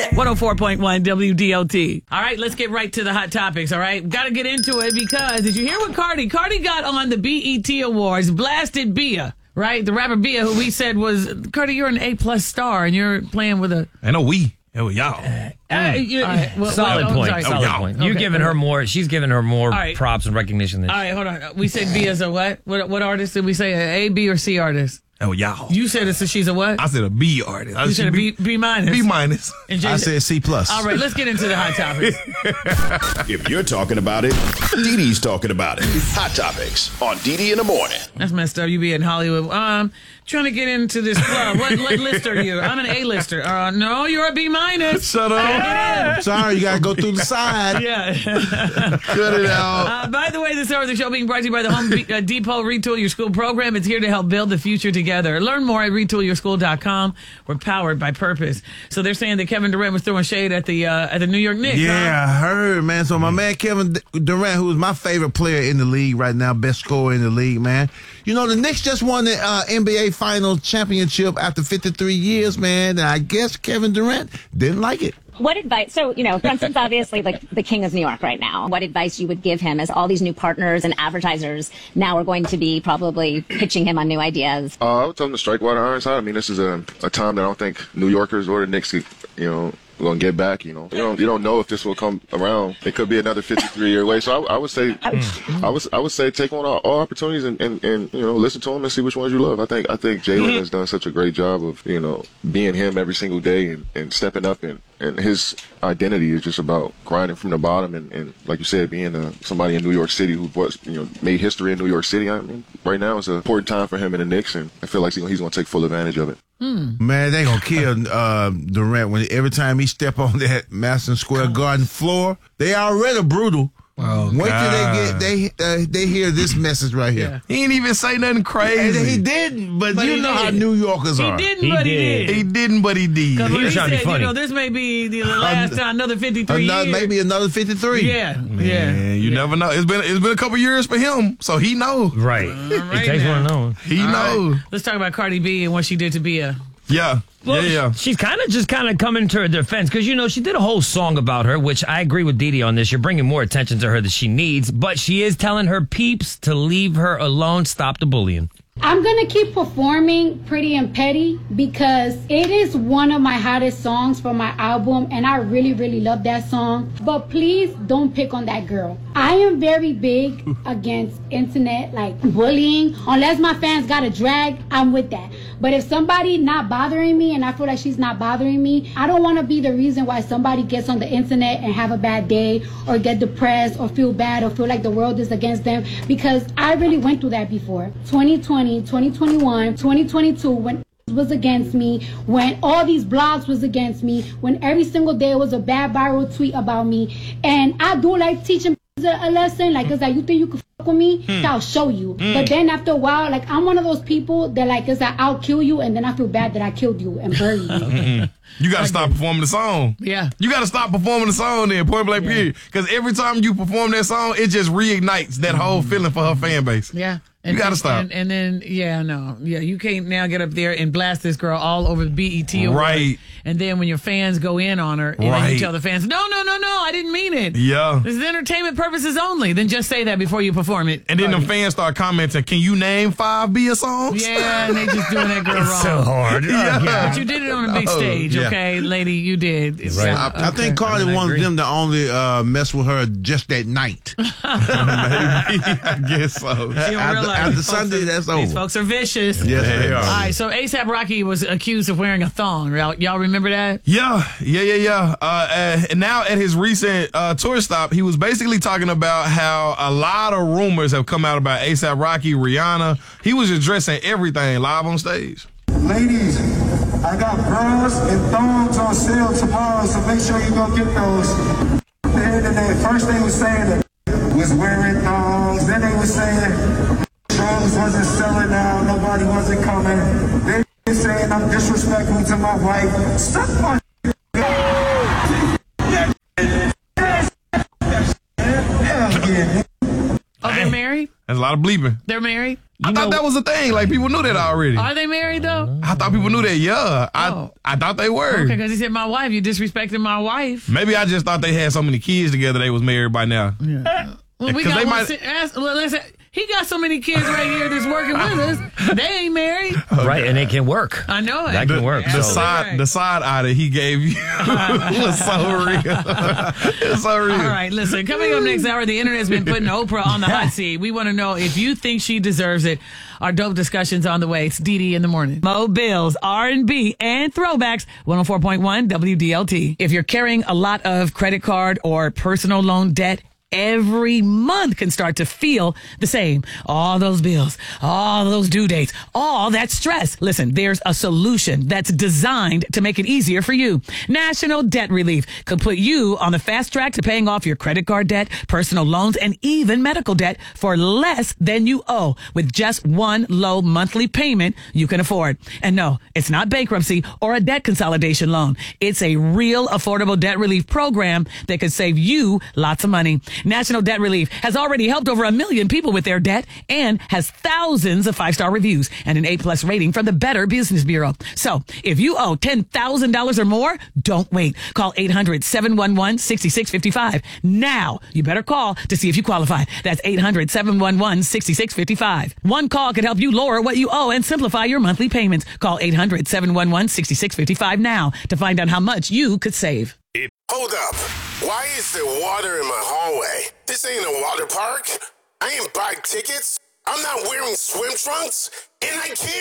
104.1 WDOT. All right, let's get right to the hot topics, all right? Got to get into it because did you hear what Cardi got on the BET Awards, blasted Bia, right? The rapper Bia, who we said was, Cardi, you're an A-plus star, and you're playing with a... I know we. It was y'all. Solid point. You're giving her more. She's giving her more props and recognition than All right, hold on. We said Bia's a what? What artist did we say? An A, B, or C artist? Oh, y'all. You said she's a what? I said a B artist. You said a B minus. B minus. I said C plus. All right, let's get into the hot topics. If you're talking about it, Dee Dee's talking about it. Hot Topics on Dee Dee in the morning. That's messed up. You be in Hollywood. Trying to get into this club. What list are you? I'm an A-lister. No, you're a B minus. Shut up. I'm sorry, you got to go through the side. Yeah. Cut it out. By the way, this hour of the show being brought to you by the Home Depot Retool Your School program. It's here to help build the future together. Learn more at retoolyourschool.com. We're powered by purpose. So they're saying that Kevin Durant was throwing shade at the New York Knicks. Yeah, I heard, man. So my man Kevin Durant, who is my favorite player in the league right now, best scorer in the league, man. You know, the Knicks just won the NBA Finals championship after 53 years, man. And I guess Kevin Durant didn't like it. What advice? So, Brunson's obviously like the king of New York right now. What advice you would give him as all these new partners and advertisers now are going to be probably pitching him on new ideas? I would tell him to strike while the iron's hot. I mean, this is a time that I don't think New Yorkers or the Knicks, going to get back. You don't know if this will come around. It could be another 53-year wait. So I would say, I would say take on all opportunities and listen to him and see which ones you love. I think Jalen has done such a great job of being him every single day and stepping up and his identity is just about grinding from the bottom and like you said, being somebody in New York City who made history in New York City. I mean, right now is an important time for him in the Knicks, and I feel like he's going to take full advantage of it. Man, they gonna kill Durant every time he step on that Madison Square Garden floor. They already brutal. Oh, wait God. till they hear this message right here. Yeah. He ain't even say nothing crazy. He didn't, but you know how New Yorkers are. He didn't, but he did. He didn't, but he did. Because He was trying to be funny. this may be the last time, another 53 years. Maybe another 53. Yeah, Man, you never know. It's been a couple years for him, so he knows. Right. It takes one to know. He knows. Right. Let's talk about Cardi B and what she did to Bia. Yeah. Well, she's kind of coming to her defense because, she did a whole song about her, which I agree with Dee Dee on this. You're bringing more attention to her than she needs, but she is telling her peeps to leave her alone, stop the bullying. I'm going to keep performing Pretty and Petty because it is one of my hottest songs from my album, and I really, really love that song. But please don't pick on that girl. I am very big against internet, like bullying. Unless my fans got a drag, I'm with that. But if somebody not bothering me and I feel like she's not bothering me, I don't want to be the reason why somebody gets on the internet and have a bad day or get depressed or feel bad or feel like the world is against them, because I really went through that before. 2020, 2021, 2022, when was against me, when all these blogs was against me, when every single day was a bad viral tweet about me. And I do like teaching a lesson, like, it's like, you think you can fuck with me? I'll show you. But then after a while, like, I'm one of those people that, like, it's like, I'll kill you, and then I feel bad that I killed you and buried you. You got to stop performing the song. Yeah. You got to stop performing the song then, point blank period. Because every time you perform that song, it just reignites that whole feeling for her fan base. Yeah. You got to stop. And then, you can't now get up there and blast this girl all over the BET Awards. Right. And then when your fans go in on her, and then you tell the fans, no, I didn't mean it. Yeah. This is entertainment purposes only. Then just say that before you perform it. And then the fans start commenting, can you name 5 Bia songs? Yeah, and they just doing that girl wrong. It's so hard. But you did it on a big stage, okay, lady? You did. Right. I think Cardi wanted them to only mess with her just that night. Maybe. I guess so. After Sunday, that's over. These folks are vicious. Yes, they are. All right, so A$AP Rocky was accused of wearing a thong. Y'all remember that? Yeah. And now at his recent tour stop, he was basically talking about how a lot of rumors have come out about A$AP Rocky, Rihanna. He was addressing everything live on stage. Ladies, I got bras and thongs on sale tomorrow, so make sure you go get those. The internet, first they was saying that was wearing thongs, then they was saying drugs wasn't selling out, nobody wasn't coming. Then they saying I'm disrespectful to my wife. Suck my Oh, they're married? There's a lot of bleeping. They're married? I thought that was a thing. Like, people knew that already. Are they married, though? I thought people knew that, yeah. I thought they were. Okay, because he said my wife. You disrespected my wife. Maybe I just thought they had so many kids together they was married by now. Yeah. Well, we got listen, he got so many kids right here that's working with us. They ain't married. Okay. Right, and they can work. I know it. That can work. The side eye that he gave you was so real. It's so real. All right, listen, coming up next hour, the internet's been putting Oprah on the hot seat. We want to know if you think she deserves it. Our dope discussion's on the way. It's DD in the morning. Mo Bills, R&B, and throwbacks, 104.1 WDLT. If you're carrying a lot of credit card or personal loan debt, every month can start to feel the same. All those bills, all those due dates, all that stress. Listen, there's a solution that's designed to make it easier for you. National Debt Relief could put you on the fast track to paying off your credit card debt, personal loans, and even medical debt for less than you owe with just one low monthly payment you can afford. And no, it's not bankruptcy or a debt consolidation loan. It's a real affordable debt relief program that could save you lots of money. National Debt Relief has already helped over 1 million people with their debt and has thousands of 5-star reviews and an A+ rating from the Better Business Bureau. So if you owe $10,000 or more, don't wait. Call 800-711-6655. Now, you better call to see if you qualify. That's 800-711-6655. One call could help you lower what you owe and simplify your monthly payments. Call 800-711-6655 now to find out how much you could save. Hold up. Why is there water in my hallway? This ain't a water park. I ain't buy tickets. I'm not wearing swim trunks. And I can't